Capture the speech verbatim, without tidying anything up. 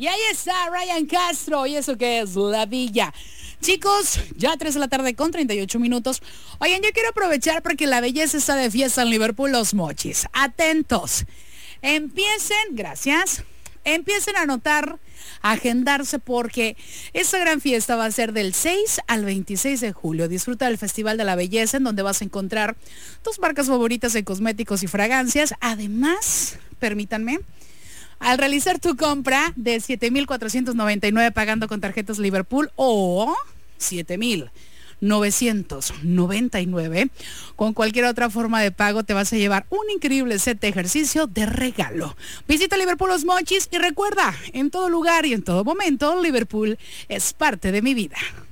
Y ahí está Ryan Castro, y eso que es La Villa. Chicos, ya tres de la tarde con treinta y ocho minutos. Oigan, yo quiero aprovechar porque la belleza está de fiesta en Liverpool Los Mochis. Atentos. Empiecen, gracias. Empiecen a anotar, a agendarse, porque esta gran fiesta va a ser del seis al veintiséis de julio. Disfruta del Festival de la Belleza, en donde vas a encontrar tus marcas favoritas en cosméticos y fragancias. Además, permítanme, al realizar tu compra de siete mil cuatrocientos noventa y nueve pagando con tarjetas Liverpool o siete mil novecientos noventa y nueve con cualquier otra forma de pago, te vas a llevar un increíble set de ejercicio de regalo. Visita Liverpool Los Mochis y recuerda, en todo lugar y en todo momento, Liverpool es parte de mi vida.